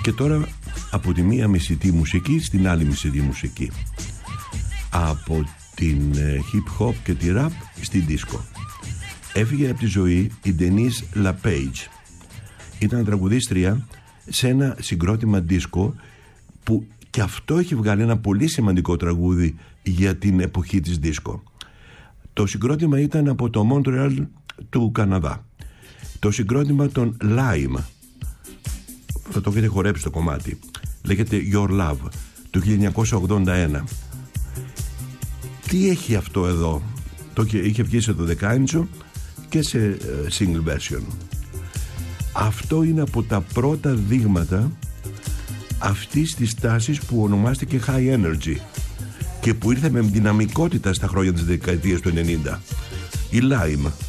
Και τώρα από τη μία μισητή μουσική στην άλλη μισητή μουσική. Από την hip hop και τη rap στην disco. Έφυγε από τη ζωή η Denise LaPage. Ήταν τραγουδίστρια σε ένα συγκρότημα disco που και αυτό έχει βγάλει ένα πολύ σημαντικό τραγούδι για την εποχή της disco. Το συγκρότημα ήταν από το Montreal του Καναδά. Το συγκρότημα των Lime. Θα το έχετε χορέψει το κομμάτι. Λέγεται Your Love του 1981. Τι έχει αυτό εδώ? Είχε βγει σε 12 και σε single version. Αυτό είναι από τα πρώτα δείγματα αυτής της τάσης που ονομάστηκε High Energy και που ήρθε με δυναμικότητα στα χρόνια της δεκαετίας του 90. Η Lime.